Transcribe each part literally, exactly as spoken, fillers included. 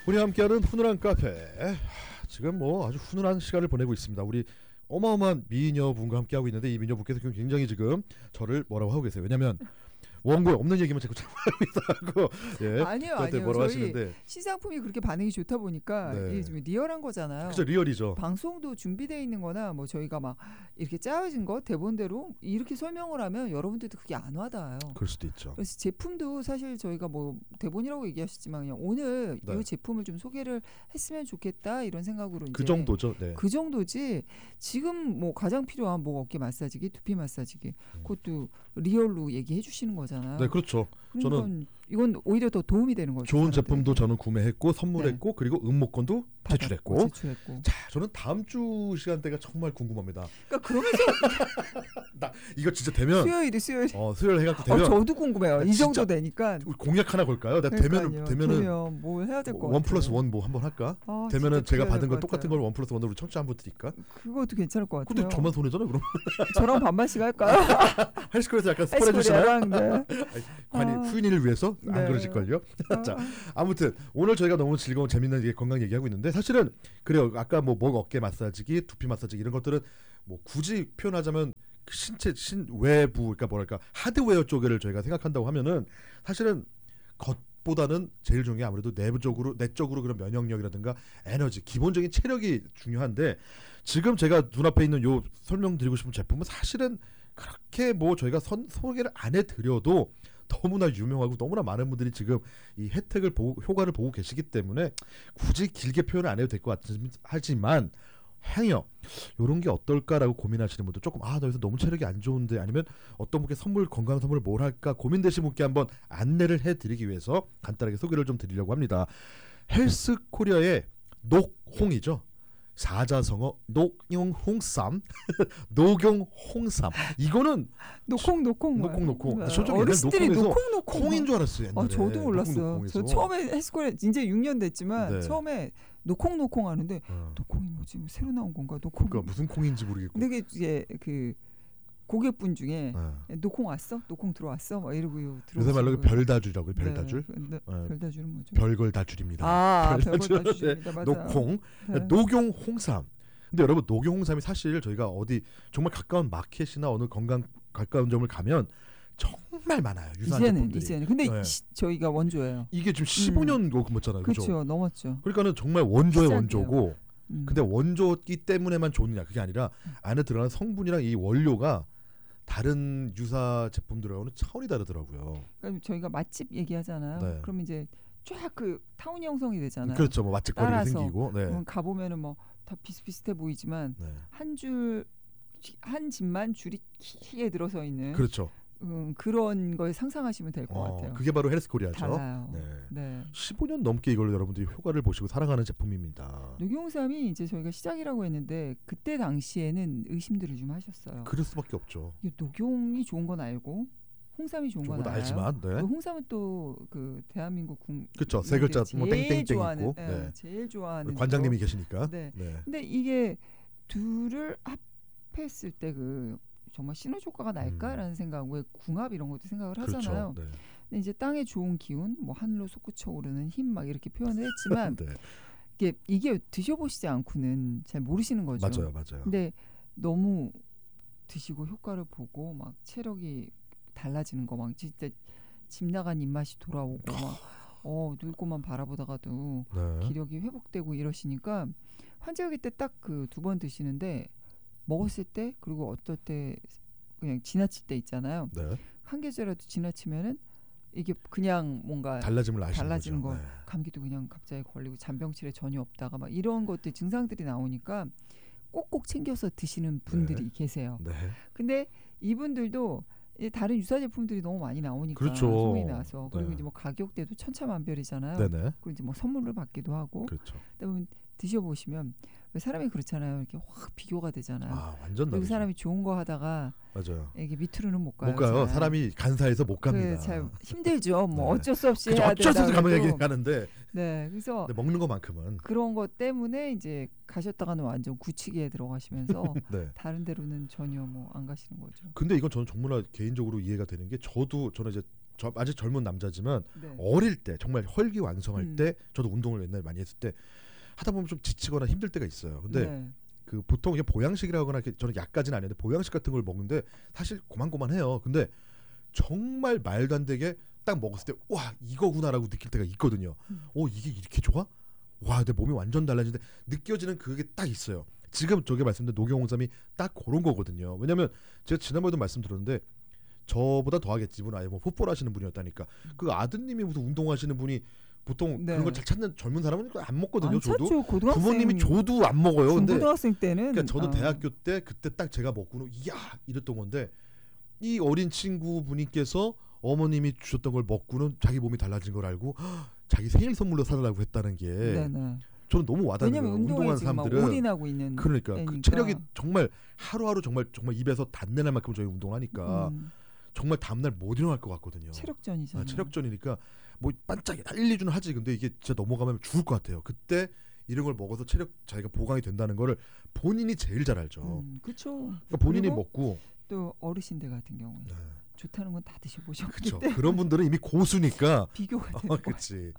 우리 함께하는 훈훈한 카페. 지금 뭐 아주 훈훈한 시간을 보내고 있습니다. 우리 어마어마한 미녀분과 함께하고 있는데 이 미녀분께서 굉장히 지금 저를 뭐라고 하고 계세요. 왜냐면 원고에 없는 얘기만 자꾸 하고 있다고. 예. 아니요, 아니요. 뭐라고 저희 하시는데. 신상품이 그렇게 반응이 좋다 보니까 네. 이게 좀 리얼한 거잖아요. 그렇죠, 리얼이죠. 방송도 준비되어 있는 거나 뭐 저희가 막 이렇게 짜여진 거 대본대로 이렇게 설명을 하면 여러분들도 그게 안 와닿아요. 그럴 수도 있죠. 그래서 제품도 사실 저희가 뭐 대본이라고 얘기하셨지만 그냥 오늘 네. 이 제품을 좀 소개를 했으면 좋겠다 이런 생각으로 그 이제 정도죠. 네. 그 정도지. 지금 뭐 가장 필요한 목 어깨 마사지기, 두피 마사지기 음. 그것도 리얼로 얘기해 주시는 거잖아요. 네, 그렇죠. 그러니까 저는 이건 오히려 더 도움이 되는 거죠. 좋은 사람들에게. 제품도 저는 구매했고 선물했고 네. 그리고 응모권도 제출했고. 받았고, 제출했고. 자, 저는 다음 주 시간대가 정말 궁금합니다. 그러니까 그러면서 나 이거 진짜 되면 수요일이 수요일. 어, 수요일 해갖고 어, 되면 저도 궁금해요. 이 진짜 정도 되니까. 우리 공약 하나 걸까요? 내가 되면은 되면은 되면 뭘 해야 될 것 같아요. 원 플러스 원 뭐 한번 할까? 아, 되면은 진짜 제가 그래야 받은 될 걸 것 똑같은 같아요. 걸 원 플러스 원으로 우리 청취자 한번 드릴까? 그것도 괜찮을 것 같아요. 근데 저만 손해잖아요, 그럼. 저랑 반반씩 할까요? 헬스코에서 약간 스포해 주시나요? 헬스코리아랑, 네. 아니, 아. 후인이를 위해서 안 네. 그러실걸요? 아. 자, 아무튼 오늘 저희가 너무 즐거운 재밌는 얘기, 건강 얘기하고 있는데 사실은 그래요. 아까 뭐 목 어깨 마사지기, 두피 마사지기 이런 것들은 뭐 굳이 표현하자면 그 신체 신 외부 그러니까 뭐랄까 하드웨어 쪽을 저희가 생각한다고 하면은 사실은 겉보다는 제일 중요한 게 아무래도 내부적으로 내적으로 그런 면역력이라든가 에너지 기본적인 체력이 중요한데 지금 제가 눈앞에 있는 요 설명드리고 싶은 제품은 사실은 그렇게 뭐 저희가 선, 소개를 안 해드려도 너무나 유명하고 너무나 많은 분들이 지금 이 혜택을 보고 효과를 보고 계시기 때문에 굳이 길게 표현을 안 해도 될 것 같지만 행여 이런 게 어떨까라고 고민하시는 분들 조금 아 나 여기서 너무 체력이 안 좋은데 아니면 어떤 분께 선물 건강 선물 뭘 할까 고민되신 분께 한번 안내를 해드리기 위해서 간단하게 소개를 좀 드리려고 합니다. 헬스코리아의 녹홍이죠. 사자성어 녹용홍삼 녹용홍삼 이거는 노콩 노콩 노콩 노콩 네. 저 좀 옛날 어르신들이 노콩에서 노콩 노콩 콩인 줄 알았어요. 옛날에. 아, 저도 몰랐어요. 노콩, 노콩에서. 저 처음에 헬스코리아 이제 육 년 됐지만 네. 처음에 노콩 노콩 하는데 어. 노콩이 뭐지 새로 나온 건가 노콩. 그러니까 무슨 콩인지 모르겠고. 근데 그게 이제 그 고객분 중에 네. 노콩 왔어? 노콩 들어왔어? 막 이러고 요새 말로 별다줄이라고 별다줄. 네. 네. 별다줄은 뭐죠? 별걸 다 줄입니다. 아, 별다줄. 별걸 다 줄입니다. 맞아요. 녹콩, 네. 녹용홍삼. 근데 여러분 녹용홍삼이 사실 저희가 어디 정말 가까운 마켓이나 어느 건강 가까운 점을 가면 정말 많아요. 유사한 이제는 제품들이. 이제는 근데 네. 시, 저희가 원조예요. 이게 지금 십오 년 넘었잖아요. 그죠? 그렇죠. 넘었죠. 그러니까는 정말 원조의 시작이에요. 원조고 음. 근데 원조기 때문에만 좋느냐 그게 아니라 안에 들어가는 성분이랑 이 원료가 다른 유사 제품들하고는 차원이 다르더라고요. 그러니까 저희가 맛집 얘기하잖아요. 네. 그럼 이제 쫙 그 타운 형성이 되잖아요. 그렇죠. 뭐 맛집 거리가 따라서. 생기고. 네. 그럼 가 보면은 뭐 다 비슷비슷해 보이지만 네. 한 줄 한 집만 줄이 길게 들어서 있는 그렇죠. 음, 그런 걸 상상하시면 될 것 어, 같아요. 그게 바로 헬스코리아죠. 달라요. 네. 네. 십오 년 넘게 이걸 여러분들이 효과를 보시고 사랑하는 제품입니다. 녹용삼이 이제 저희가 시작이라고 했는데 그때 당시에는 의심들을 좀 하셨어요. 그럴 수밖에 없죠. 이게 녹용이 좋은 건 알고 홍삼이 좋은 좋은 건 건 알아요. 알지만, 네. 그 홍삼은 또 그 대한민국 국 그렇죠. 세 글자 뭐 제일 땡땡땡 좋아하는, 있고. 네, 네. 제일 좋아하는 관장님이 거. 계시니까. 네. 네. 근데 이게 둘을 합했을 때 그 정말 시너지 효과가 날까라는 음. 생각, 왜 궁합 이런 것도 생각을 그렇죠. 하잖아요. 네. 근데 이제 땅의 좋은 기운, 뭐 하늘로 솟구쳐 오르는 힘 막 이렇게 표현을 했지만 네. 이게 이게 드셔보시지 않고는 잘 모르시는 거죠. 맞아요, 맞아요. 근데 너무 드시고 효과를 보고 막 체력이 달라지는 거 막 진짜 집 나간 입맛이 돌아오고 막 어, 늙고만 바라보다가도 네. 기력이 회복되고 이러시니까 환자가 그때 딱 그 두 번 드시는데 먹었을 때 그리고 어떨 때 그냥 지나칠 때 있잖아요. 네. 한 계절이라도 지나치면은 이게 그냥 뭔가 달라짐을 아시는 달라지는 거죠. 거. 네. 감기도 그냥 갑자기 걸리고 잔병치레 전혀 없다가 막 이런 것들 증상들이 나오니까 꼭꼭 챙겨서 드시는 분들이 네. 계세요. 네. 근데 이분들도 이제 다른 유사 제품들이 너무 많이 나오니까 그렇죠. 소문이 나서 그리고 네. 이제 뭐 가격대도 천차만별이잖아요. 네네. 그리고 이제 뭐 선물을 받기도 하고. 그렇죠. 그다음에 드셔보시면 왜 사람이 그렇잖아요. 이렇게 확 비교가 되잖아요. 아, 완전 그리고 다르죠. 사람이 좋은 거 하다가 맞아요. 이게 밑으로는 못 가요. 못 가요. 잘. 사람이 간사해서 못 갑니다. 그 잘 힘들죠. 뭐 네. 어쩔 수 없이 그죠, 해야 어쩔 수 없이 된다고 가면 해도. 얘기하는데 네, 그래서 근데 먹는 것만큼은 그런 것 때문에 이제 가셨다가는 완전 굳히기에 들어가시면서 네. 다른 데로는 전혀 뭐 안 가시는 거죠. 근데 이건 저는 정말 개인적으로 이해가 되는 게 저도 저는 이제 저 아직 젊은 남자지만 네. 어릴 때 정말 혈기왕성할 음. 때 저도 운동을 옛날에 많이 했을 때 하다 보면 좀 지치거나 힘들 때가 있어요. 근데 네. 그 보통 이게 보양식이라거나 이렇게 저는 약까지는 아닌데 보양식 같은 걸 먹는데 사실 고만고만해요. 근데 정말 말도 안 되게 딱 먹었을 때 와 이거구나라고 느낄 때가 있거든요. 음. 어 이게 이렇게 좋아? 와 내 몸이 완전 달라지는데 느껴지는 그게 딱 있어요. 지금 저게 말씀드린 녹용홍삼이 딱 그런 거거든요. 왜냐면 제가 지난번에도 말씀드렸는데 저보다 더하겠지 이분 아예 뭐 풋볼 하시는 분이었다니까 그 아드님이 무슨 운동하시는 분이 보통 네. 그런 걸 잘 찾는 젊은 사람은 안 먹거든요. 안 저도 찾죠. 고등학생, 부모님이 줘도 안 먹어요. 근데 중고등학생 때는 그러니까 저도 아, 대학교 때 그때 딱 제가 먹고는 이야 이랬던 건데 이 어린 친구 분께서 어머님이 주셨던 걸 먹고는 자기 몸이 달라진 걸 알고 헉, 자기 생일 선물로 사달라고 했다는 게 네네. 저는 너무 와닿는 왜냐면 거예요. 운동에 운동하는 지금 막 사람들은 올인하고 있는 그러니까 때니까. 그 체력이 정말 하루하루 정말 정말 입에서 단내날 만큼 저희 운동을 하니까 음, 정말 다음날 못 일어날 것 같거든요. 체력전이잖아요. 아, 체력전이니까 뭐 반짝이 일, 이 주는 하지. 근데 이게 진짜 넘어가면 죽을 것 같아요. 그때 이런 걸 먹어서 체력 자기가 보강이 된다는 거를 본인이 제일 잘 알죠. 음, 그렇죠. 그러니까 본인이 그리고 먹고 또 어르신들 같은 경우에 네. 좋다는 건 다 드셔보셨기 그렇죠. 때문에 그런 분들은 이미 고수니까 비교가 되는 어, 거예요. 그렇지.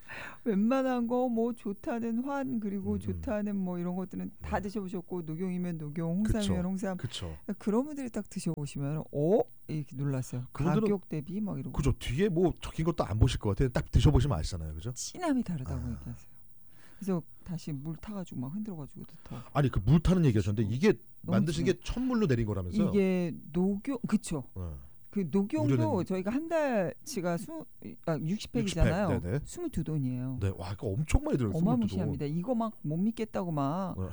웬만한 거 뭐 좋다는 환 그리고 음, 좋다는 뭐 이런 것들은 다 네. 드셔보셨고 녹용이면 녹용, 그쵸. 홍삼이면 홍삼. 그렇죠. 그런 분들이 딱 드셔보시면 어? 이렇게 놀랐어요. 그분들은- 가격 대비 막 이러고 그죠. 뒤에 뭐 적힌 것도 안 보실 것 같아요. 딱 드셔보시면 아시잖아요. 그죠? 진함이 다르다고 아. 얘기하세요. 그래서 다시 물 타가지고 막 흔들어가지고 더 아니 그 물 타는 얘기하셨는데 이게 너무 만드신 게 천물로 내린 거라면서요? 이게 녹용 그쵸? 어. 그 녹용도 우려낸- 저희가 한 달치가 수, 아, 육십 팩이잖아요. 육십 팩, 네네. 스물두 돈이에요. 네, 와, 이거 엄청 많이 들어요. 어마무시합니다. 이거 막 못 믿겠다고 막 어. 어,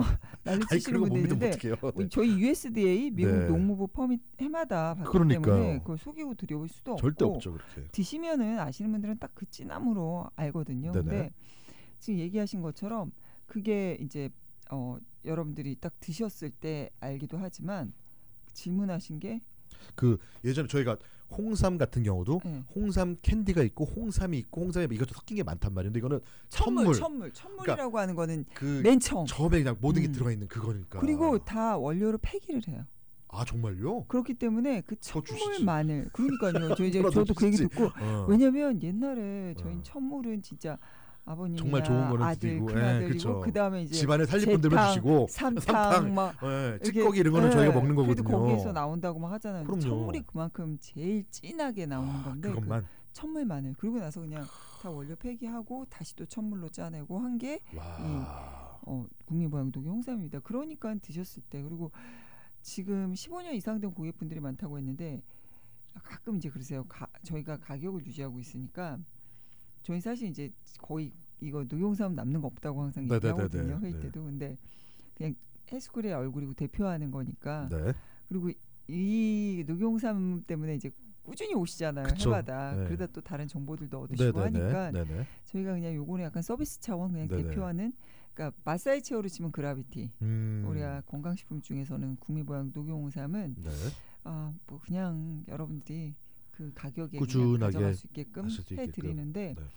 난리 아니 치시는 그런 거 못 분들 믿으면 있는데 어떡해요? 네. 저희 유에스디에이 미국 네. 농무부 퍼밋 해마다 받기 그러니까요. 때문에 그걸 속이고 드려볼 수도 없고 절대 없죠 그렇게. 드시면은 아시는 분들은 딱 그 진함으로 알거든요. 네네. 근데 지금 얘기하신 것처럼 그게 이제 어, 여러분들이 딱 드셨을 때 알기도 하지만 질문하신 게 그 예전에 저희가 홍삼 같은 경우도 네. 홍삼 캔디가 있고 홍삼이 있고 홍삼이 이것도 섞인 게 많단 말인데 이거는 천물, 천물. 천물, 천물이라고 하는 거는 그 맨 처음. 처음에 그냥 모든 게 음. 들어가 있는 그거니까. 그리고 다 원료로 폐기를 해요. 아 정말요? 그렇기 때문에 그 더 천물 주시지. 마늘. 그러니까요. 저 이제 더 저도 그 얘기 주시지. 듣고 어. 왜냐면 옛날에 저희 어. 는 천물은 진짜 아버님이나 정말 좋은 거는 아들, 드리고, 예, 큰아들이고 그쵸. 그다음에 이제 집안에 살릴 분들만 재탕, 주시고 삼탕, 삼탕, 막 예, 이렇게, 찌꺼기 이런 거는 예, 저희가 먹는 그래도 거거든요. 거기에서 나온다고 막 하잖아요. 근데 그럼요. 천물이 그만큼 제일 진하게 나오는 아, 건데 그것만. 그 천물 마늘 그리고 나서 그냥 다 원료 폐기하고 다시 또 천물로 짜내고 한 게 와. 어, 국민보양독의 홍삼입니다. 그러니까 드셨을 때 그리고 지금 십오 년 이상 된 고객분들이 많다고 했는데 가끔 이제 그러세요. 가, 저희가 가격을 유지하고 있으니까 저희 사실 이제 거의 이거 녹용삼 남는 거 없다고 항상 네네네네. 얘기하거든요. 회의 네. 때도. 근데 그냥 헬스쿨의 얼굴이고 대표하는 거니까 네. 그리고 이 녹용삼 때문에 이제 꾸준히 오시잖아요. 그쵸. 해마다. 네. 그러다 또 다른 정보들도 얻으시고 네네네. 하니까 네네. 저희가 그냥 요거는 약간 서비스 차원 그냥 네네. 대표하는 그러니까 마사이 체어로 치면 그라비티. 음. 우리가 건강식품 중에서는 국민보양 녹용홍삼은 네. 아, 뭐 그냥 여러분들이 그 가격에 꾸준하게 그냥 가져갈 수 있게끔 하실 수 있게끔. 해드리는데 네.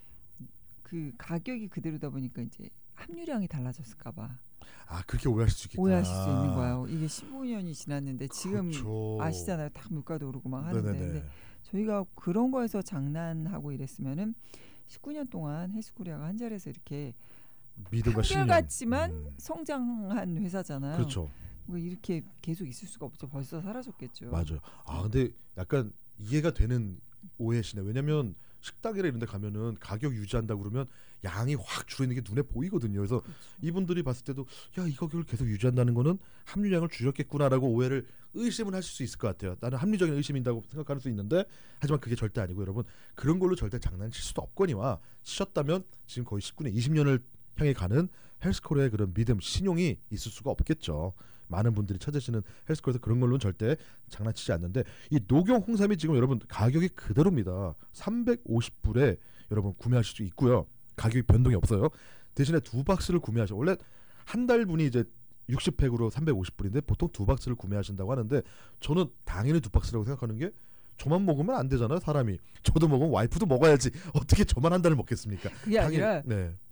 그 가격이 그대로다 보니까 이제 함유량이 달라졌을까봐 아 그렇게 오해하실 수 있겠다. 오해하실 수 있는 거예요. 이게 십오 년이 지났는데 지금 그렇죠. 아시잖아요. 다 물가도 오르고 막 하는데 네네네. 근데 저희가 그런 거에서 장난하고 이랬으면은 십구 년 동안 헬스코리아가 한 자리에서 이렇게 믿음과 신념. 한결같지만 음. 성장한 회사잖아요. 그렇죠. 뭐 이렇게 계속 있을 수가 없죠. 벌써 사라졌겠죠. 맞아요. 아 근데 약간 이해가 되는 오해시네. 왜냐면 식당이나 이런 데 가면은 가격 유지한다 그러면 양이 확 줄어있는 게 눈에 보이거든요. 그래서 그렇죠. 이분들이 봤을 때도 야 이 가격을 계속 유지한다는 거는 함유량을 줄였겠구나라고 오해를 의심은 하실 수 있을 것 같아요. 나는 합리적인 의심인다고 생각할 수 있는데 하지만 그게 절대 아니고 여러분 그런 걸로 절대 장난칠 수도 없거니와 치셨다면 지금 거의 십구 년, 이십 년을 향해 가는 헬스코리아의 그런 믿음, 신용이 있을 수가 없겠죠. 많은 분들이 찾으시는 헬스코리아에서 그런 걸로는 절대 장난치지 않는데 이 녹용 홍삼이 지금 여러분 가격이 그대로입니다. 삼백오십 불에 여러분 구매하실 수 있고요. 가격이 변동이 없어요. 대신에 두 박스를 구매하셔. 원래 한 달분이 이제 육십 팩으로 삼백오십 불인데 보통 두 박스를 구매하신다고 하는데 저는 당연히 두 박스라고 생각하는 게 저만 먹으면 안 되잖아요. 사람이. 저도 먹으면 와이프도 먹어야지. 어떻게 저만 한 달을 먹겠습니까? 그게 아니라 네.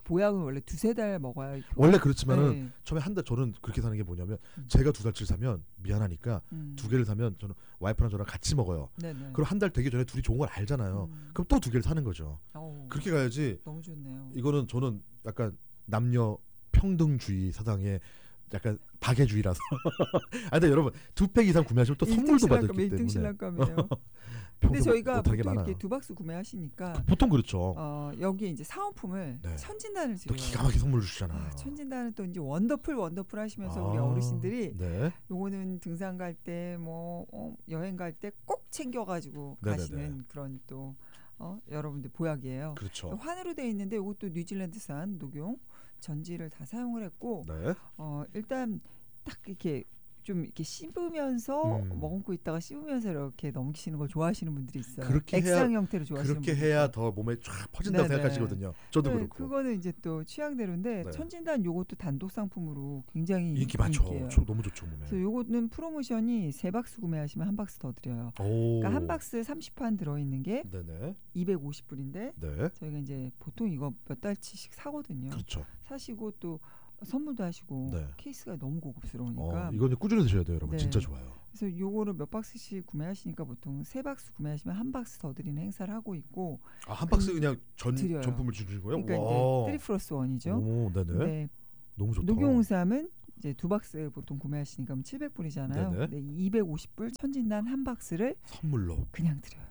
보약은 원래 두세 달 먹어야 원래 그렇지만은 네. 처음에 한 달 저는 그렇게 사는 게 뭐냐면 음. 제가 두 달치를 사면 미안하니까 음. 두 개를 사면 저는 와이프랑 저랑 같이 먹어요. 네네. 그럼 한 달 되기 전에 둘이 좋은 걸 알잖아요. 음. 그럼 또 두 개를 사는 거죠. 어우, 그렇게 가야지. 너무 좋네요. 이거는 저는 약간 남녀 평등주의 사상에 약간 박애주의라서. 아 근데 여러분 두 팩 이상 구매하시면 또 선물도 받았기 때문에. 일 등 신랑감이에요. 근데 저희가 보통 이렇게 두 박스 구매하시니까 보통 그렇죠. 어, 여기에 이제 사은품을 네. 천진단을 또 드려요. 기가 막히게 선물 주시잖아요. 아, 천진단은 또 이제 원더풀 원더풀 하시면서 아, 우리 어르신들이 네. 요거는 등산 갈 때 뭐 어, 여행 갈 때 꼭 챙겨가지고 네네네. 가시는 그런 또 어, 여러분들 보약이에요. 그렇죠. 환으로 되어 있는데 이것도 뉴질랜드산 녹용 전지를 다 사용을 했고 네. 어, 일단 딱 이렇게 좀 이렇게 씹으면서 음. 머금고 있다가 씹으면서 이렇게 넘기시는 걸 좋아하시는 분들이 있어요. 그렇게 해야- 액상 형태로 좋아하시는 그렇게 분들. 해야 더 몸에 쫙 퍼진다고 네네. 생각하시거든요. 저도 네, 그렇고. 그거는 이제 또 취향대로인데 네. 천진단 요것도 단독 상품으로 굉장히 인기 많죠. 인기예요. 저 너무 좋죠 몸에. 그래서 요거는 프로모션이 세 박스 구매하시면 한 박스 더 드려요. 오. 그러니까 한 박스 삼십 판 들어있는 게 네네. 이백오십 불인데 네. 저희가 이제 보통 이거 몇 달치씩 사거든요. 그렇죠. 사시고 또 선물도 하시고 네. 케이스가 너무 고급스러우니까 어, 이거는 꾸준히 드셔야 돼요, 여러분. 네. 진짜 좋아요. 그래서 요거를 몇 박스씩 구매하시니까 보통 세 박스 구매하시면 한 박스 더 드리는 행사를 하고 있고 아, 한 박스 그- 그냥 전 드려요. 전품을 주는 거예요? 그러니까 와. 이제 쓰리 플러스 원이죠. 오, 네네. 네. 너무 좋다. 녹용홍삼은 이제 두 박스 보통 구매하시니까 칠백 불이잖아요. 네네. 네, 이백오십 불 천진단 한 박스를 선물로. 그냥 드려요.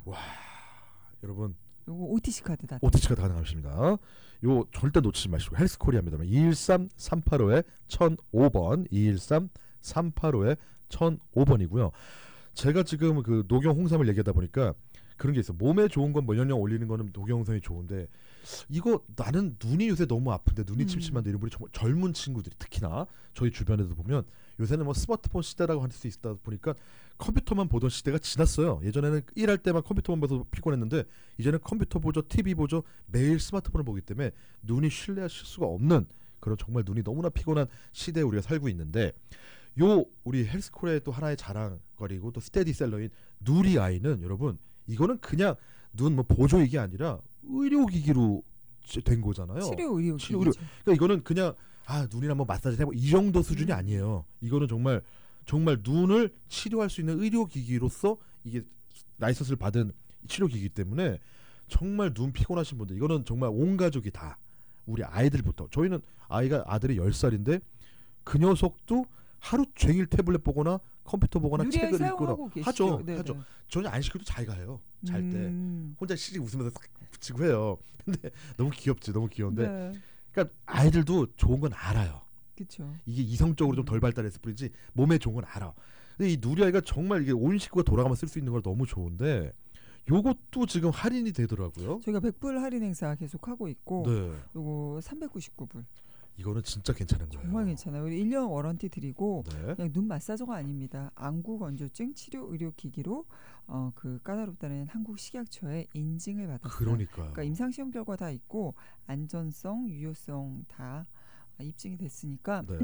여러분 요거 오티씨 카드 다. 오티치가 가능하십니다. 요 절대 놓치지 마시고 헬스코리아입니다. 이일삼 삼팔오에 천오 번 이일삼 삼팔오에 천오 번이고요. 제가 지금 그 녹용 홍삼을 얘기하다 보니까 그런 게 있어. 몸에 좋은 건 면역력 올리는 거는 녹용 홍삼이 좋은데 이거 나는 눈이 요새 너무 아픈데 눈이 음. 침침한데 이런 분이 정말 젊은 친구들이 특히나 저희 주변에도 보면 요새는 뭐 스마트폰 시대라고 할 수 있다 보니까 컴퓨터만 보던 시대가 지났어요. 예전에는 일할 때만 컴퓨터만 봐서 피곤했는데 이제는 컴퓨터 보죠, 티비 보죠, 매일 스마트폰을 보기 때문에 눈이 쉴래야 쉴 수가 없는 그런 정말 눈이 너무나 피곤한 시대에 우리가 살고 있는데 요 우리 헬스코리아의 또 하나의 자랑거리고 또 스테디셀러인 누리아이는 여러분 이거는 그냥 눈 뭐 보조익이 아니라 의료기기로 된 거잖아요. 치료 의료 치료 기기죠. 그러니까 이거는 그냥 아 눈이나 뭐 마사지 해보 이 정도 수준이 음. 아니에요. 이거는 정말 정말 눈을 치료할 수 있는 의료기기로서 이게 라이선스를 받은 치료기기 때문에 정말 눈 피곤하신 분들 이거는 정말 온 가족이 다 우리 아이들부터 저희는 아이가 아들이 열 살인데 그 녀석도 하루 종일 태블릿 보거나 컴퓨터 보거나 누리아이 책을 읽거나 사용하고 계시죠? 하죠. 네네. 하죠. 저는 안 시켜도 자기가 해요. 잘 때 음. 혼자 시리 웃으면서 싹 붙이고 해요. 근데 너무 귀엽지, 너무 귀여운데. 네. 그러니까 아이들도 좋은 건 알아요. 그렇죠. 이게 이성적으로 좀 덜 발달했을 뿐이지 몸에 좋은 건 알아. 근데 이 누리아이가 정말 이게 온 식구가 돌아가면 쓸 수 있는 걸 너무 좋은데 요것도 지금 할인이 되더라고요. 저희가 백 불 할인 행사 계속 하고 있고 네, 요거 삼백구십구 불 이거는 진짜 괜찮은 거예요. 정말 괜찮아요. 우리 일 년 워런티 드리고 네, 그냥 눈 마사저가 아닙니다. 안구 건조증 치료 의료 기기로 어, 그 까다롭다는 한국 식약처의 인증을 받았어요. 그러니까요. 그러니까 임상 시험 결과 다 있고 안전성, 유효성 다 입증이 됐으니까 네.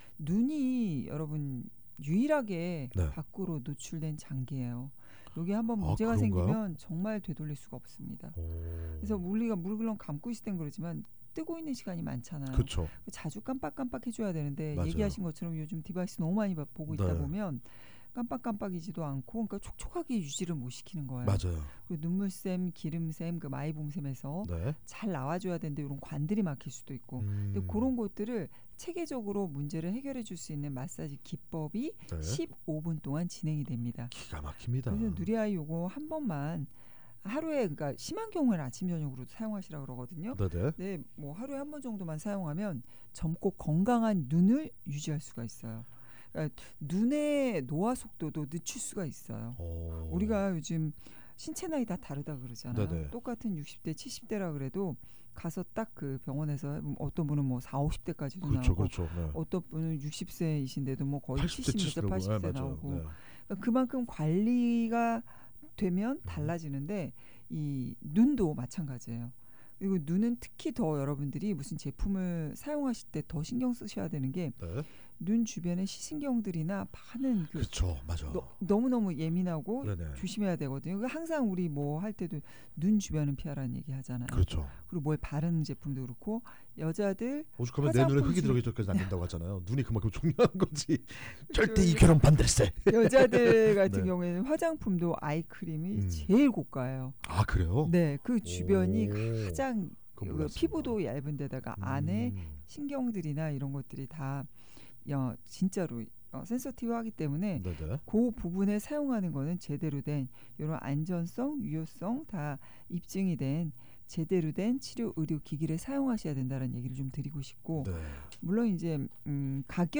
눈이 여러분 유일하게 네. 밖으로 노출된 장기예요. 여기 한번 아, 문제가 그런가요? 생기면 정말 되돌릴 수가 없습니다. 오. 그래서 우리가 물론 감고 있을 땐 그러지만 뜨고 있는 시간이 많잖아요. 그렇죠. 자주 깜빡깜빡 해줘야 되는데 맞아요. 얘기하신 것처럼 요즘 디바이스 너무 많이 봐- 보고 있다 네. 보면 깜빡깜빡이지도 않고 그러니까 촉촉하게 유지를 못 시키는 거예요. 맞아요. 그리고 눈물샘, 기름샘, 그 마이봄샘에서 네. 잘 나와줘야 되는데 이런 관들이 막힐 수도 있고 음. 근데 그런 것들을 체계적으로 문제를 해결해 줄 수 있는 마사지 기법이 네. 십오 분 동안 진행이 됩니다. 기가 막힙니다. 그래서 누리아이 요거 한 번만 하루에 그러니까 심한 경우에는 아침 저녁으로 사용하시라 그러거든요. 네네. 네, 뭐 하루에 한 번 정도만 사용하면 젊고 건강한 눈을 유지할 수가 있어요. 그러니까 눈의 노화 속도도 늦출 수가 있어요. 오. 우리가 요즘 신체 나이 다 다르다 그러잖아요. 네네. 똑같은 육십 대, 칠십 대라 그래도 가서 딱 그 병원에서 어떤 분은 뭐 사오십 대까지도 그렇죠, 나오고 그렇죠. 네. 어떤 분은 육십 세이신데도 뭐 거의 팔십 대, 칠십 세, 칠십 대 팔십 세 네, 맞아요. 나오고 네. 그러니까 그만큼 관리가 되면 음. 달라지는데 이 눈도 마찬가지예요. 그리고 눈은 특히 더 여러분들이 무슨 제품을 사용하실 때 더 신경 쓰셔야 되는 게 네. 눈 주변의 시신경들이나 많은 그 그렇죠, 맞아. 너무 너무 예민하고 네네. 조심해야 되거든요. 그 항상 우리 뭐 할 때도 눈 주변은 피하라는 얘기 하잖아요. 그렇죠. 그리고 뭘 바르는 제품도 그렇고 여자들 오죽하면 내 눈에 화장품 흙이 중- 들어가기 전까지 안 된다고 하잖아요. 눈이 그만큼 중요한 거지. 절대 그렇죠. 이 결혼 반대세. 여자들 같은 네. 경우에는 화장품도 아이크림이 음. 제일 고가예요. 아 그래요? 네, 그 주변이 오. 가장 그건 그 몰랐습니다. 피부도 얇은 데다가 안에 음. 신경들이나 이런 것들이 다 야, 진짜로 어, 센서티브하기 때문에 네네. 그 부분에 사용하는 거는 제대로 된 이런 안전성, 유효성 다 입증이 된 제대로 된 치료 의료 기기를 사용하셔야 된다는 얘기를 좀 드리고 싶고 네. 물론 이제 음,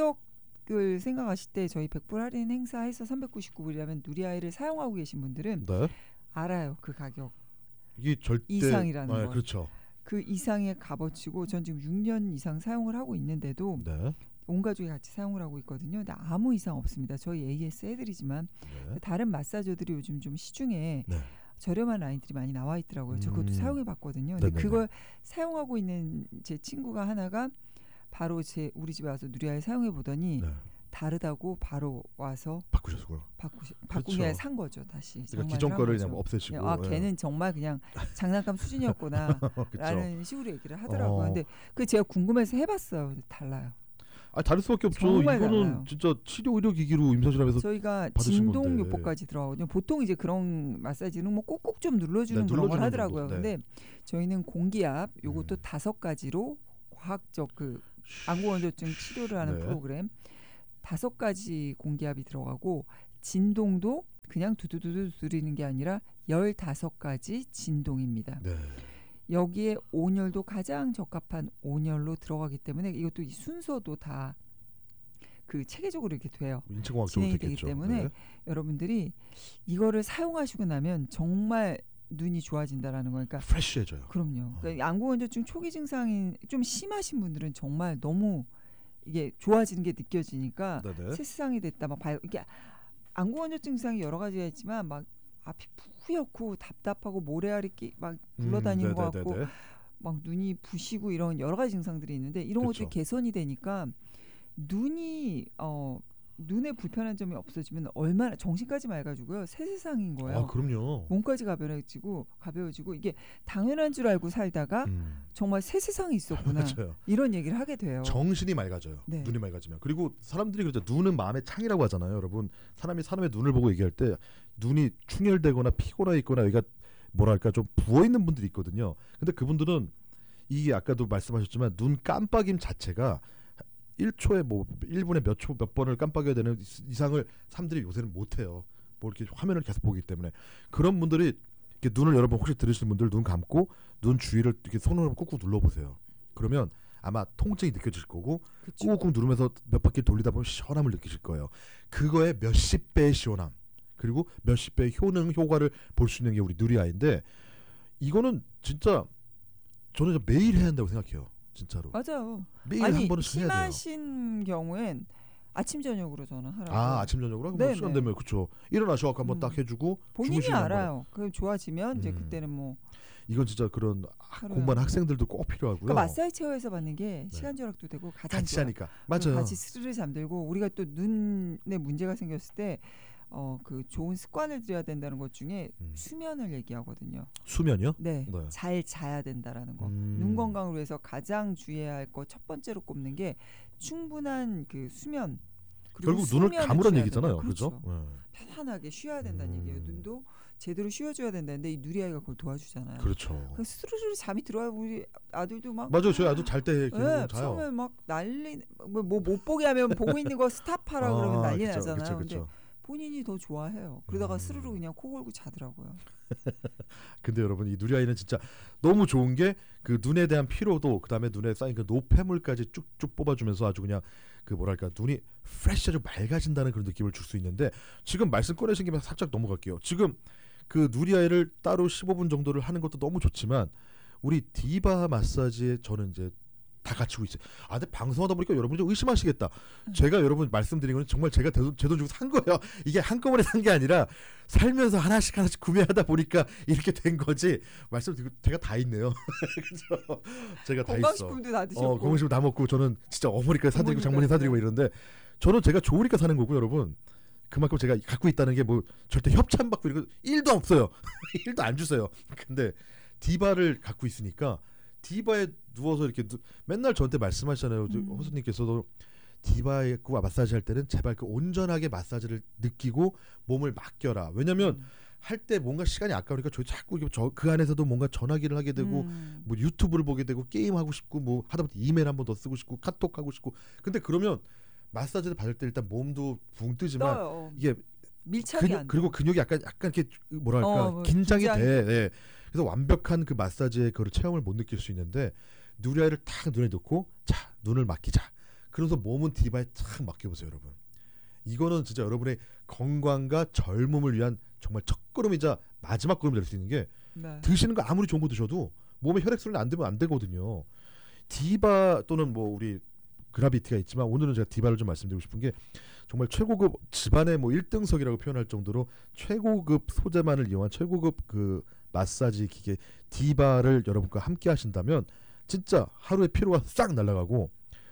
가격을 생각하실 때 저희 백 불 할인 행사해서 삼백구십구 불이라면 누리아이를 사용하고 계신 분들은 네. 알아요 그 가격 이게 절대 이상이라는 아, 걸. 그렇죠. 그 이상의 값어치고 전 지금 육 년 이상 사용을 하고 있는데도 네. 온 가족이 같이 사용을 하고 있거든요. 근데 아무 이상 없습니다. 저희 에이에스 해드리지만 네. 다른 마사저들이 요즘 좀 시중에 네. 저렴한 라인들이 많이 나와 있더라고요. 저 그것도 음. 사용해봤거든요. 근데 네네네. 그걸 사용하고 있는 제 친구가 하나가 바로 제 우리 집에 와서 누리아를 사용해 보더니 네. 다르다고 바로 와서 바꾸셨고요. 바꾸시 바꾼 게 그렇죠. 아니라 산 거죠 다시. 그러니까 정말 기존 산 거를 거죠. 그냥 없애시고. 아 예. 걔는 정말 그냥 장난감 수준이었구나 그렇죠. 라는 식으로 얘기를 하더라고요. 어. 근데 그 제가 궁금해서 해봤어요. 근데 달라요. 아 다를 수밖에 없죠. 정말 이거는 달라요. 진짜 치료 의료 기기로 임상실험에서 저희가 받으신 진동요법까지 들어가거든요. 보통 이제 그런 마사지는 뭐 꼭꼭 좀 눌러주는 네, 그런 걸 눌러주는 하더라고요. 정도. 네. 근데 저희는 공기압 요것도 음. 다섯 가지로 과학적 그 안구건조증 치료를 하는 네. 프로그램 다섯 가지 공기압이 들어가고 진동도 그냥 두두두두 두드리는 게 아니라 열다섯 가지 진동입니다. 네. 여기에 온열도 가장 적합한 온열로 들어가기 때문에 이것도 이 순서도 다 그 체계적으로 이렇게 돼요. 인체공학적으로 진행이 되기 됐겠죠. 때문에 네. 여러분들이 이거를 사용하시고 나면 정말 눈이 좋아진다라는 거니까 프레시해져요. 그럼요. 그러니까 안구건조증 초기 증상이 좀 심하신 분들은 정말 너무 이게 좋아지는 게 느껴지니까 네네. 새세상이 됐다 막 봐요. 이게 안구건조증 증상이 여러 가지가 있지만 막 앞이 뿌옇고 답답하고 모래알이 끼- 막 굴러다니는 음, 것 같고 네네네네. 막 눈이 부시고 이런 여러 가지 증상들이 있는데 이런 그렇죠. 것들이 개선이 되니까 눈이 어 눈에 불편한 점이 없어지면 얼마나 정신까지 맑아지고요. 새 세상인 거예요. 아 그럼요. 몸까지 가벼워지고 가벼워지고 이게 당연한 줄 알고 살다가 음. 정말 새 세상이 있었구나 맞아요. 이런 얘기를 하게 돼요. 정신이 맑아져요. 네. 눈이 맑아지면. 그리고 사람들이 그러죠. 눈은 마음의 창이라고 하잖아요, 여러분. 사람이 사람의 눈을 보고 얘기할 때 눈이 충혈되거나 피곤해 있거나 여기가 뭐랄까 좀 부어 있는 분들이 있거든요. 근데 그분들은 이게 아까도 말씀하셨지만 눈 깜빡임 자체가 일 초에 뭐 일 분에 몇 초 몇 번을 깜빡여야 되는 이상을 사람들이 요새는 못 해요. 뭐 이렇게 화면을 계속 보기 때문에 그런 분들이 이렇게 눈을 여러분 혹시 들으시는 분들 눈 감고 눈 주위를 이렇게 손으로 꾹꾹 눌러 보세요. 그러면 아마 통증이 느껴질 거고 그쵸? 꾹꾹 누르면서 몇 바퀴 돌리다 보면 시원함을 느끼실 거예요. 그거의 몇십 배의 시원함 그리고 몇십 배의 효능 효과를 볼 수 있는 게 우리 누리아이인데 이거는 진짜 저는 매일 해야 한다고 생각해요. 진짜로. 맞아요. 매일 아니 한 번은 해야 돼요. 심하신 경우엔 아침 저녁으로 저는 하라고. 아 아침 저녁으로 하고 네, 뭐 시간 네. 되면 그렇죠. 일어나셔갖고 한번 음. 딱 해주고 본인이 주무시면 한번. 알아요. 그럼 좋아지면 이제 음. 그때는 뭐 이건 진짜 그런 하루에 공부하는 한 학생들도 꼭 필요하고요. 그러니까 마사지 체어에서 받는 게 네. 시간 절약도 되고 가장 같이 좋아요. 하니까 그리고 맞아요. 같이 스르르 잠들고 우리가 또 눈에 문제가 생겼을 때 어 그 좋은 습관을 들여야 된다는 것 중에 음. 수면을 얘기하거든요. 수면이요? 네, 네. 잘 자야 된다라는 거. 음. 눈 건강을 위해서 가장 주의해야 할 거 첫 번째로 꼽는 게 충분한 그 수면. 그리고 결국 눈을 숙면을 감으란 취해야 얘기잖아요, 된다. 그렇죠? 네. 편안하게 쉬어야 된다는 음. 얘기예요. 눈도 제대로 쉬어줘야 된다는데 이 누리아이가 그걸 도와주잖아요. 그렇죠. 그래서 스르르 잠이 들어요. 우리 아들도 막 맞아요. 저희 아들 잘 때 네, 자요. 처음에 막 난리 뭐 못 보게 하면 보고 있는 거 스탑하라 그러면 난리 그쵸, 나잖아요. 그쵸, 근데 그쵸. 본인이 더 좋아해요. 그러다가 음. 스르르 그냥 코 골고 자더라고요. 근데 여러분 이 누리아이는 진짜 너무 좋은 게 그 눈에 대한 피로도 그다음에 눈에 쌓인 그 노폐물까지 쭉쭉 뽑아주면서 아주 그냥 그 뭐랄까 눈이 프레시하고 맑아진다는 그런 느낌을 줄 수 있는데 지금 말씀 꺼내신 김에 살짝 넘어갈게요. 지금 그 누리아이를 따로 십오 분 정도를 하는 것도 너무 좋지만 우리 디바 마사지에 저는 이제 다 갖추고 있어요. 아, 근데 방송하다 보니까 여러분이 좀 의심하시겠다. 음. 제가 여러분 말씀드린 건 정말 제가 제 돈 주고 산 거예요. 이게 한꺼번에 산 게 아니라 살면서 하나씩 하나씩 구매하다 보니까 이렇게 된 거지. 말씀드리고 제가 다 있네요. 그렇죠? 제가 다 있어. 건강식품도 다 드셨고. 어, 건강식품 다 먹고 저는 진짜 어머니까지 사드리고 장모님 사드리고 이러는데 저는 제가 좋으니까 사는 거고 여러분. 그만큼 제가 갖고 있다는 게 뭐 절대 협찬받고 이런 거 일도 없어요. 일도 안 주세요. 근데 디바를 갖고 있으니까 디바에 누워서 이렇게 누, 맨날 저한테 말씀하시잖아요. 음. 호수님께서도 디바에 마사지 할 때는 제발 그 온전하게 마사지를 느끼고 몸을 맡겨라. 왜냐면 음. 할 때 뭔가 시간이 아까우니까 저 자꾸 저 그 안에서도 뭔가 전화기를 하게 되고 음. 뭐 유튜브를 보게 되고 게임 하고 싶고 뭐 하다못해 이메일 한 번 더 쓰고 싶고 카톡 하고 싶고. 근데 그러면 마사지를 받을 때 일단 몸도 붕 뜨지만 떠요. 이게 밀착이 근육, 안 돼. 그리고 근육이 약간 약간 이렇게 뭐랄까 어, 뭐 긴장이 긴장. 돼. 네. 그래서 완벽한 그 마사지의 그 체험을 못 느낄 수 있는데 누리아이를 탁 눈에 넣고 자 눈을 맡기자. 그래서 몸은 디바에 탁 맡겨보세요, 여러분. 이거는 진짜 여러분의 건강과 젊음을 위한 정말 첫걸음이자 마지막 걸음이 될 수 있는 게 네. 드시는 거 아무리 좋은 거 드셔도 몸에 혈액순환이 안 되면 안 되거든요. 디바 또는 뭐 우리 그라비티가 있지만 오늘은 제가 디바를 좀 말씀드리고 싶은 게 정말 최고급 집안의 뭐 일 등석이라고 표현할 정도로 최고급 소재만을 이용한 최고급 그 마사지 기계 디바를 여러분과 함께 하신다면 진짜 하루의 피로가 싹 날아가고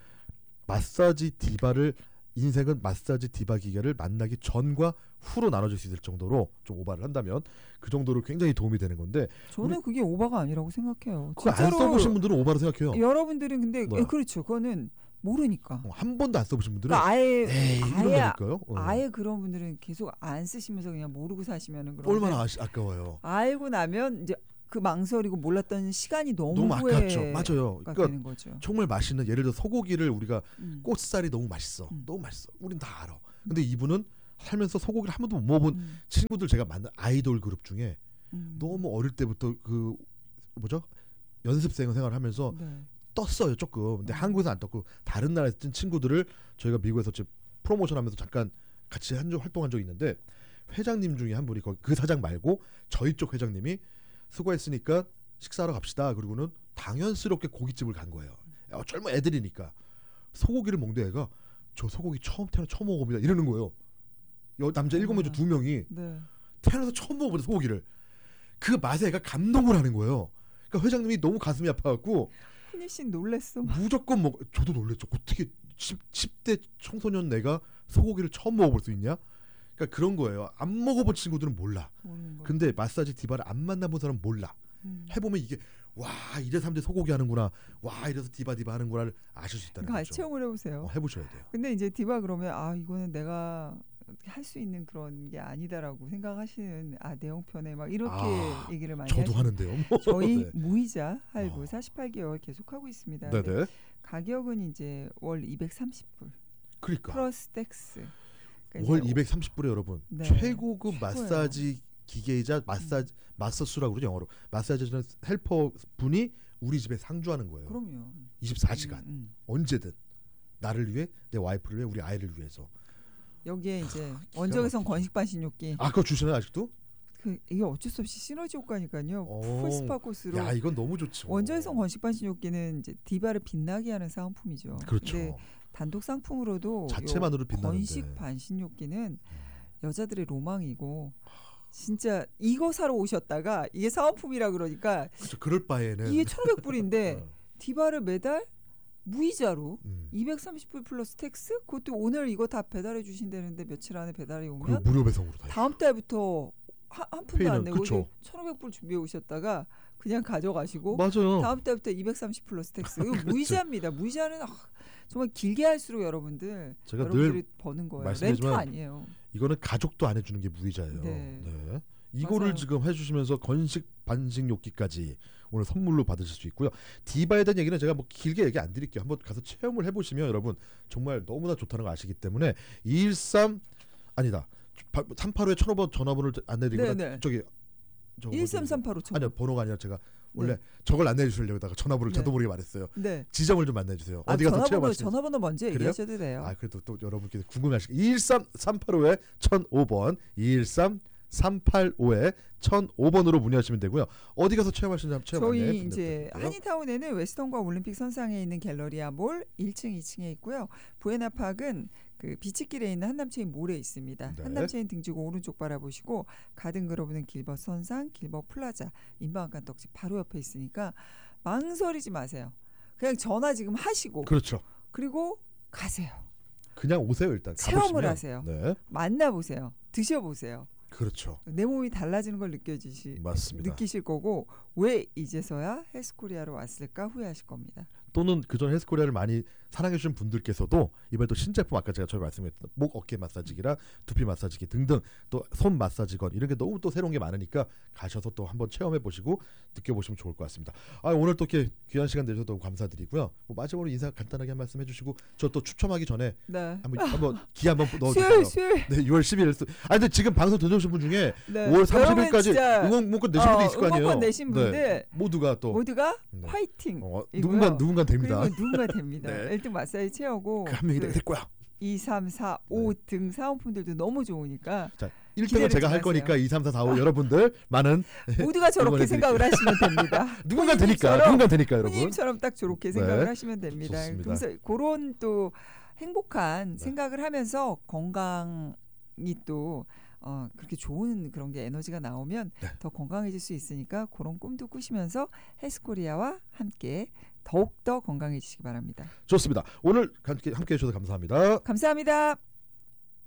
마사지 디바를 인생은 마사지 디바 기계를 만나기 전과 후로 나눠질 수 있을 정도로 좀 오바를 한다면 그 정도로 굉장히 도움이 되는 건데 저는 그게 오바가 아니라고 생각해요. 그거 안 써보신 분들은 오바로 생각해요. 여러분들은 근데 예, 그렇죠. 그거는 모르니까. 어, 한 번도 안 써보신 분들은 그러니까 아예 에이, 아예, 어. 아예 그런 분들은 계속 안 쓰시면서 그냥 모르고 사시면은 그런 얼마나 아시, 아까워요. 알고 나면 이제 그 망설이고 몰랐던 시간이 너무, 너무 아깝죠. 맞아요. 그러니까 되는 거죠. 정말 맛있는 예를 들어 소고기를 우리가 음. 꽃살이 너무 맛있어. 음. 너무 맛있어. 우린 다 알아. 근데 이분은 살면서 소고기를 한 번도 못 먹어본 음. 친구들 제가 만난 아이돌 그룹 중에 음. 너무 어릴 때부터 그 뭐죠? 연습생 생활을 하면서 네. 떴어요 조금. 근데 음. 한국에서 안 떴고 다른 나라에서 뜬 친구들을 저희가 미국에서 지금 프로모션하면서 잠깐 같이 한 적 활동한 적이 있는데 회장님 중에 한 분이 거기 그 사장 말고 저희 쪽 회장님이 수고했으니까 식사하러 갑시다. 그리고는 당연스럽게 고깃집을 간 거예요. 야, 젊은 애들이니까 소고기를 먹는 애가 저 소고기 처음 태어나 처음 먹어봅니다 이러는 거예요. 여, 남자 일곱 명 중 두 명이 네. 태어나서 처음 먹어보는 소고기를 그 맛에 애가 감동을 하는 거예요. 그러니까 회장님이 너무 가슴이 아파갖고 훈이 씨 놀랬어. 무조건 먹. 저도 놀랬죠. 어떻게 십 대 청소년 내가 소고기를 처음 먹어볼 수 있냐? 그러니까 그런 거예요. 안 먹어본 친구들은 몰라. 근데 마사지 디바를 안 만나본 사람은 몰라. 음. 해보면 이게 와 이래서 사람들이 소고기 하는구나. 와 이래서 디바 디바 하는구나를 아실 수 있다는 그러니까 거죠. 체험을 해보세요. 어, 해보셔야 돼요. 근데 이제 디바 그러면 아 이거는 내가 할 수 있는 그런 게 아니다라고 생각하시는 아 내용편에 막 이렇게 아, 얘기를 많이 저도 하시는데. 하는데요. 저희 네. 무이자 할부 어. 사십팔 개월 계속 하고 있습니다. 네네. 가격은 이제 월 이백삼십 불. 그러니까. 플러스 텍스. 그러니까 월 이백삼십 불에 여러분 네. 최고급 최고예요. 마사지 기계이자 마사지 음. 마서수라고 그러죠 영어로. 마사지는 헬퍼 분이 우리 집에 상주하는 거예요. 그럼요. 이십사 시간 음, 음. 언제든 나를 위해 내 와이프를 위해 우리 아이를 위해서. 여기에 이제 원적외선 건식반신욕기. 아 그거 주시나요 아직도? 그 이게 어쩔 수 없이 시너지 효과니까요. 풀스파 코스로. 야 이건 너무 좋죠. 원적외선 건식반신욕기는 이제 디바를 빛나게 하는 상품이죠. 그렇죠. 근데 단독 상품으로도 자체만으로 빛나는데 건식 반신욕기는 여자들의 로망이고 진짜 이거 사러 오셨다가 이게 사은품이라 그러니까 그렇죠. 그럴 바에는 이게 천오백 불인데 디바를 매달 무이자로 음. 이백삼십 불 플러스 텍스? 그것도 오늘 이거 다 배달해 주신다는데 며칠 안에 배달이 오면 그리고 무료 배송으로 다 다음 달부터 한, 한 푼도 안 내고 그쵸. 천오백 불 준비해 오셨다가 그냥 가져가시고 맞아요. 다음 달부터 이백삼십 플러스 텍스. 이거 그렇죠. 무이자입니다. 무이자는 아, 정말 길게 할수록 여러분들 제가 여러분들이 늘 버는 거예요. 말씀드리지만 렌트 아니에요. 이거는 가족도 안 해주는 게 무이자예요. 네. 네. 이거를 맞아요. 지금 해주시면서 건식 반식 욕기까지 오늘 선물로 받으실 수 있고요. 디바에 대한 얘기는 제가 뭐 길게 얘기 안 드릴게요. 한번 가서 체험을 해보시면 여러분 정말 너무나 좋다는 걸 아시기 때문에 이일삼 아니다 삼팔오에 천오 번 전화번호를 안내드리고 네네. 저기 일삼삼팔오 아니요 번호가 아니라 제가 원래 네. 저걸 안내해 주시려다가 전화번호를 네. 저도 모르게 말했어요. 네. 지점을 좀 안내해 주세요. 아, 어디 가서 전화번호, 체험하시는지. 전화번호 먼저 그래요? 얘기하셔도 돼요. 아 그래도 또 여러분께서 궁금해하시고 이일삼 삼팔오에 천오 번 이일삼 삼팔오 천오 번으로 문의하시면 되고요. 어디 가서 체험하시는지 한번 체험 안내 저희 부탁드릴게요. 이제 한인타운에는 웨스턴과 올림픽 선상에 있는 갤러리아 몰 일 층, 이 층에 있고요. 부에나팍은 그 비치길에 있는 한남체인 몰에 있습니다. 네. 한남체인 등지고 오른쪽 바라보시고 가든 그로브는 길벗 선상, 길벗 플라자, 인방앗간 떡집 바로 옆에 있으니까 망설이지 마세요. 그냥 전화 지금 하시고 그렇죠. 그리고 가세요. 그냥 오세요 일단. 체험을 가보시면. 하세요. 네. 만나보세요. 드셔보세요. 그렇죠. 내 몸이 달라지는 걸 느껴지시, 맞습니다. 느끼실 거고 왜 이제서야 헬스코리아로 왔을까 후회하실 겁니다. 또는 그전 헬스코리아를 많이 사랑해 주신 분들께서도 이번에 또 신제품 아까 제가 저희 말씀했던 목 어깨 마사지기랑 두피 마사지기 등등 또 손 마사지건 이런 게 너무 또 새로운 게 많으니까 가셔서 또 한번 체험해 보시고 느껴보시면 좋을 것 같습니다. 아, 오늘 또 이렇게 귀한 시간 내주셔서 너무 감사드리고요. 뭐 마지막으로 인사 간단하게 한 말씀 해주시고 저 또 추첨하기 전에 네. 한번 한번 기 한번 수요일 넣어주세요. 수요일. 네, 유월 십일 일. 아 근데 지금 방송 들으신 분 중에 네. 오월 삼십 여러분 일까지 진짜, 응원 문건 내신 어, 분도 있을 거 아니에요. 응원권 내신 분들 네, 모두가 또 모두가 네. 화이팅. 어, 이고요. 누군가 누군가 됩니다. 그리고 누군가 됩니다. 네. 일 등 마사지 채우고 그 한 명이 그 될 거야. 이, 삼, 사, 오 등 사은품들도 너무 좋으니까 자, 일 등은 제가 할 마세요. 거니까 이, 삼, 사, 사, 오 여러분들 많은 모두가 저렇게 응원해 생각을 하시면 됩니다. 누군가 되니까 후임님처럼, 누군가 되니까 여러분. 후임님처럼 딱 저렇게 네. 생각을 하시면 됩니다. 좋습니다. 그래서 그런 또 행복한 네. 생각을 하면서 건강이 또 어, 그렇게 좋은 그런 게 에너지가 나오면 네. 더 건강해질 수 있으니까 그런 꿈도 꾸시면서 헬스코리아와 함께 더욱더 건강해지시기 바랍니다. 좋습니다. 오늘 함께 함께 해주셔서 감사합니다. 감사합니다.